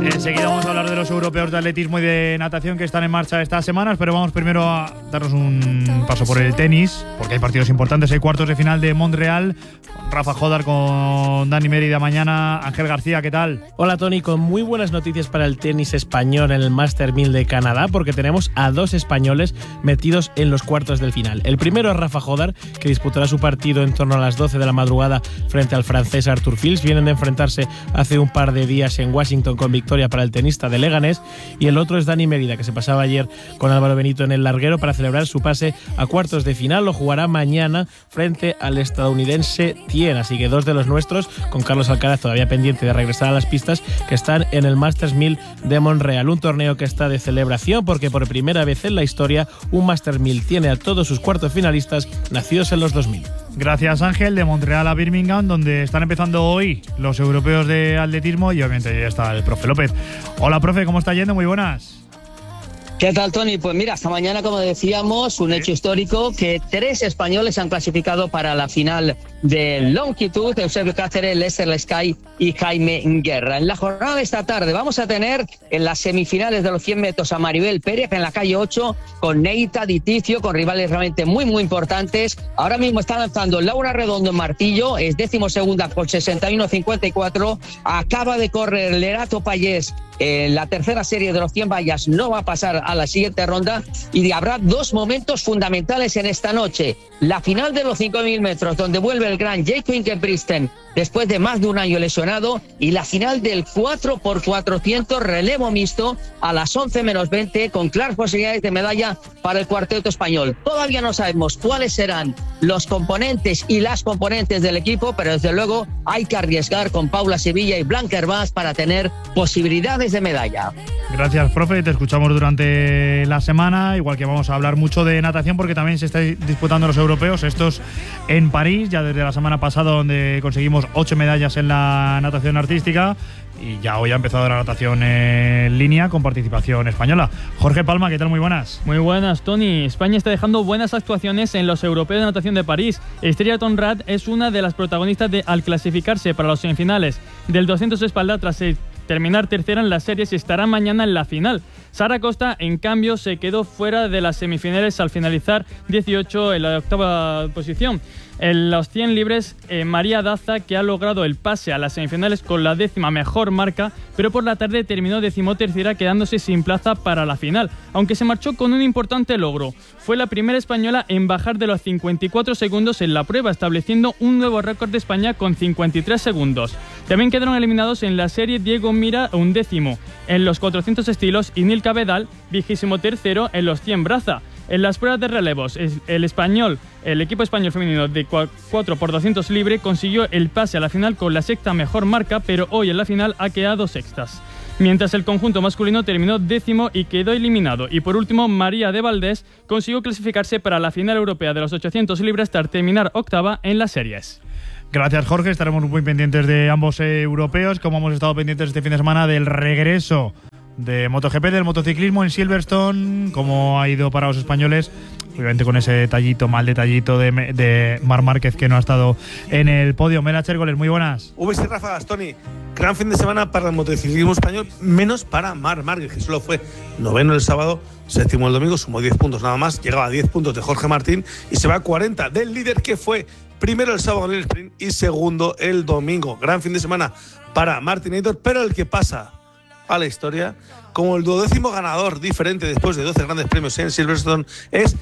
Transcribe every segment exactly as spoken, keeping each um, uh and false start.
Enseguida vamos a hablar de los europeos de atletismo y de natación que están en marcha estas semanas, pero vamos primero a darnos un paso por el tenis, porque hay partidos importantes. Hay cuartos de final de Montreal, con Rafa Jodar, con Dani Mérida mañana. Ángel García, ¿qué tal? Hola Tony, con muy buenas noticias para el tenis español en el Master mil de Canadá, porque tenemos a dos españoles metidos en los cuartos del final. El primero es Rafa Jodar, que disputará su partido en torno a las doce de la madrugada frente al francés Arthur Fils. Vienen de enfrentarse hace un par de días en Washington con victoria para el tenista de Leganés. Y el otro es Dani Mérida, que se pasaba ayer con Álvaro Benito en el larguero para celebrar su pase a cuartos de final. Lo jugará mañana frente al estadounidense Tien. Así que dos de los nuestros, con Carlos Alcaraz todavía pendiente de regresar a las pistas, que están en el Masters mil de Montreal. Un torneo que está de celebración porque por primera vez en la historia un Masters mil tiene a todos sus cuartos finalistas nacidos en los dos mil. Gracias, Ángel. De Montreal a Birmingham, donde están empezando hoy los europeos de atletismo, y obviamente ya está el profe López. Hola, profe, ¿cómo está yendo? Muy buenas. ¿Qué tal, Tony? Pues mira, esta mañana, como decíamos, un hecho histórico, que tres españoles han clasificado para la final de longitud: Eusebio Cáceres, Lester Lescay y Jaime Guerra. En la jornada de esta tarde vamos a tener en las semifinales de los cien metros a Maribel Pérez en la calle ocho, con Neita Diticio, con rivales realmente muy, muy importantes. Ahora mismo está lanzando Laura Redondo en martillo, es décimo segunda con sesenta y uno cincuenta y cuatro. Acaba de correr Lerato Payés en la tercera serie de los cien vallas, no va a pasar a la siguiente ronda, y habrá dos momentos fundamentales en esta noche. La final de los cinco mil metros, donde vuelve el gran Jacob Ingebrigtsen después de más de un año lesionado, y la final del cuatro por cuatrocientos relevo mixto a las once menos veinte, con claras posibilidades de medalla para el cuarteto español. Todavía no sabemos cuáles serán los componentes y las componentes del equipo, pero desde luego hay que arriesgar con Paula Sevilla y Blanca Hervás para tener posibilidades de medalla. Gracias, profe. Te escuchamos durante la semana, igual que vamos a hablar mucho de natación, porque también se está disputando los europeos, estos en París, ya desde la semana pasada, donde conseguimos ocho medallas en la natación artística, y ya hoy ha empezado la natación en línea con participación española. Jorge Palma, ¿qué tal? Muy buenas. Muy buenas, Tony. España está dejando buenas actuaciones en los europeos de natación de París. Estrella Tonrat es una de las protagonistas de, al clasificarse para los semifinales del doscientos espalda tras el terminar tercera en las series, y estará mañana en la final. Sara Costa, en cambio, se quedó fuera de las semifinales al finalizar dieciocho en la octava posición. En los cien libres, eh, María Daza, que ha logrado el pase a las semifinales con la décima mejor marca, pero por la tarde terminó decimotercera, quedándose sin plaza para la final, aunque se marchó con un importante logro. Fue la primera española en bajar de los cincuenta y cuatro segundos en la prueba, estableciendo un nuevo récord de España con cincuenta y tres segundos. También quedaron eliminados en la serie Diego Mira, un décimo en los cuatrocientos estilos, y Nil Cabedal, vigésimo tercero en los cien braza. En las pruebas de relevos, el español, el equipo español femenino de cuatro por doscientos libre consiguió el pase a la final con la sexta mejor marca, pero hoy en la final ha quedado sextas. Mientras el conjunto masculino terminó décimo y quedó eliminado. Y por último, María de Valdés consiguió clasificarse para la final europea de los ochocientos libres tras terminar octava en las series. Gracias, Jorge. Estaremos muy pendientes de ambos eh, europeos, como hemos estado pendientes este fin de semana del regreso de MotoGP, del motociclismo en Silverstone, cómo ha ido para los españoles, obviamente con ese detallito, mal detallito de, de Marc Márquez, que no ha estado en el podio. Mela Chérgoles, muy buenas. V C Ráfagas, Tony. Gran fin de semana para el motociclismo español, menos para Marc Márquez, que solo fue noveno el sábado, séptimo el domingo, sumó diez puntos nada más, llegaba a diez puntos de Jorge Martín y se va a cuarenta del líder, que fue primero el sábado en el sprint y segundo el domingo. Gran fin de semana para Martinator, pero el que pasa a la historia como el duodécimo ganador diferente después de doce grandes premios en Silverstone es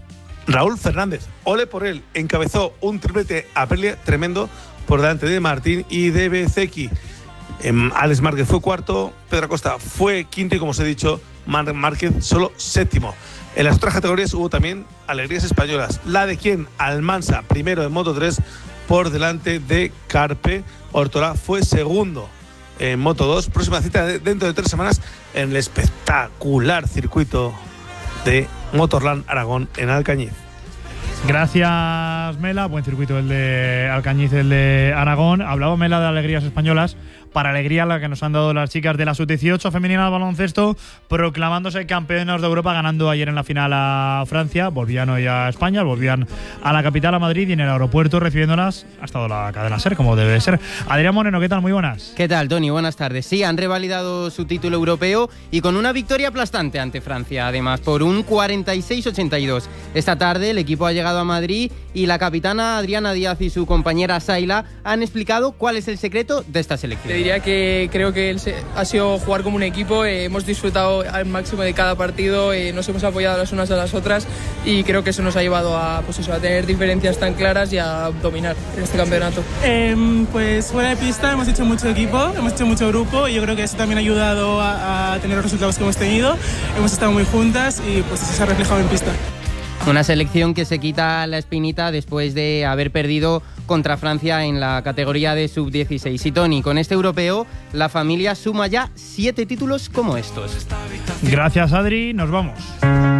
Raúl Fernández. Ole por él, encabezó un triplete Aprilia tremendo por delante de Martín y de Bezzecchi. Eh, Alex Márquez fue cuarto, Pedro Acosta fue quinto y, como os he dicho, Marc Márquez solo séptimo. En las otras categorías hubo también alegrías españolas. La de quién, Almansa, primero en Moto tres por delante de Carpe. Ortolá fue segundo en Moto dos. Próxima cita de, dentro de tres semanas en el espectacular circuito de Motorland Aragón en Alcañiz. Gracias, Mela. Buen circuito el de Alcañiz, el de Aragón. Hablaba Mela de alegrías españolas para alegría la que nos han dado las chicas de la sub dieciocho femenina de baloncesto, proclamándose campeonas de Europa, ganando ayer en la final a Francia. Volvían hoy a España, volvían a la capital, a Madrid, y en el aeropuerto recibiéndolas ha estado la cadena SER, como debe ser. Adrián Moreno, ¿qué tal? Muy buenas. ¿Qué tal, Tony? Buenas tardes. Sí, han revalidado su título europeo y con una victoria aplastante ante Francia, además, por un cuarenta y seis ochenta y dos. Esta tarde el equipo ha llegado a Madrid y la capitana Adriana Díaz y su compañera Saila han explicado cuál es el secreto de esta selección. Te diría que creo que ha sido jugar como un equipo, eh, hemos disfrutado al máximo de cada partido, eh, nos hemos apoyado las unas a las otras y creo que eso nos ha llevado a, pues eso, a tener diferencias tan claras y a dominar en este campeonato. Eh, pues fuera de pista hemos hecho mucho equipo, hemos hecho mucho grupo y yo creo que eso también ha ayudado a, a tener los resultados que hemos tenido. Hemos estado muy juntas y pues eso se ha reflejado en pista. Una selección que se quita la espinita después de haber perdido contra Francia en la categoría de sub dieciséis. Y Tony, con este europeo, la familia suma ya siete títulos como estos. Gracias, Adri. Nos vamos.